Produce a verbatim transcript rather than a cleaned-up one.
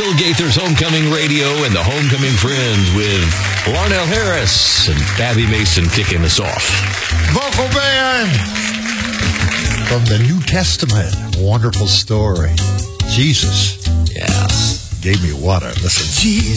Bill Gaither's Homecoming Radio and the Homecoming Friends with Larnell Harris and Babby Mason kicking us off. Vocal band from the New Testament. Wonderful story. Jesus. Yeah. Gave me water. Listen. Jesus.